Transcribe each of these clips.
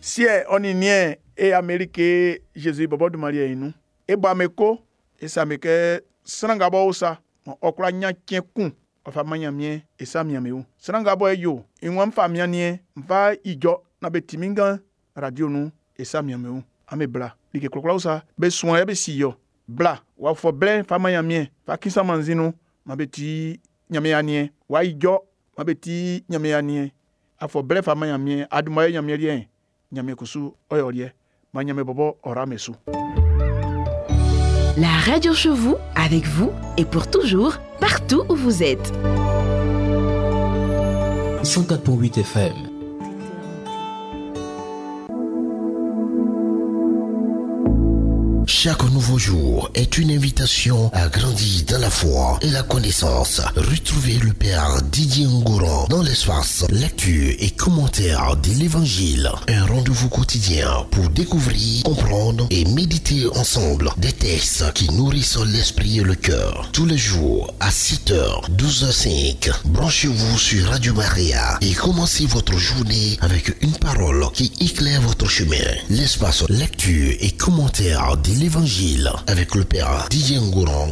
Si on y nie et Amérique Jésus bobo de Maria inu. E ba meko e sa meke sranga bo sa okra nya kienkun ofa manya mie e sa mia meu. Sranga bo yo inwam fa mia nie mfa ijo na betiminga radio nu e sa mia meu. Ame bla like klokla sa be soin e be siyo bla wa fo ble fa manya mie fa kisa manzinu ma beti nyame anie wa ijo ma beti nyame anie afo ble fa manya mie aduma nyame rien nyame kusu oyorie ma nyame bobo oramesu. La radio chez vous, avec vous et pour toujours, partout où vous êtes. 104.8 FM. Chaque nouveau jour est une invitation à grandir dans la foi et la connaissance. Retrouvez le Père Didier Ngouran dans l'espace lecture et commentaire de l'Évangile. Un rendez-vous quotidien pour découvrir, comprendre et méditer ensemble des textes qui nourrissent l'esprit et le cœur. Tous les jours à 7h, 12h05. Branchez-vous sur Radio Maria et commencez votre journée avec une parole qui éclaire votre chemin. L'espace lecture et commentaire de l'Évangile avec le Père Didier Ngouran.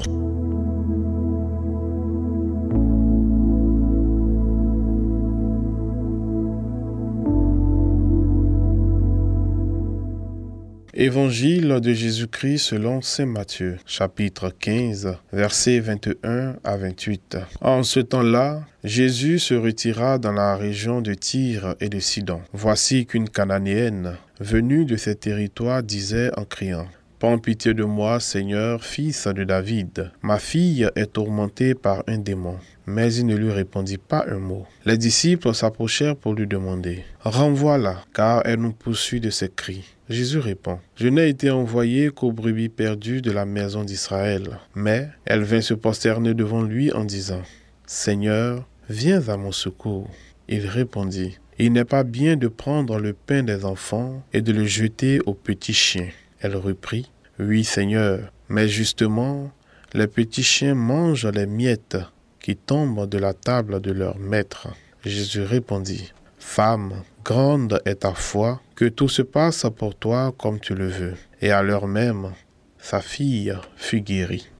Évangile de Jésus-Christ selon saint Matthieu, chapitre 15, versets 21 à 28. En ce temps-là, Jésus se retira dans la région de Tyr et de Sidon. Voici qu'une Cananéenne, venue de ces territoires, disait en criant: Prends pitié de moi, Seigneur, fils de David. Ma fille est tourmentée par un démon. Mais il ne lui répondit pas un mot. Les disciples s'approchèrent pour lui demander: Renvoie-la, car elle nous poursuit de ses cris. Jésus répond: Je n'ai été envoyé qu'aux brebis perdues de la maison d'Israël. Mais elle vint se prosterner devant lui en disant: Seigneur, viens à mon secours. Il répondit: Il n'est pas bien de prendre le pain des enfants et de le jeter aux petits chiens. Elle reprit: Oui, Seigneur, mais justement, les petits chiens mangent les miettes qui tombent de la table de leur maître. Jésus répondit: Femme, grande est ta foi, que tout se passe pour toi comme tu le veux. Et à l'heure même, sa fille fut guérie.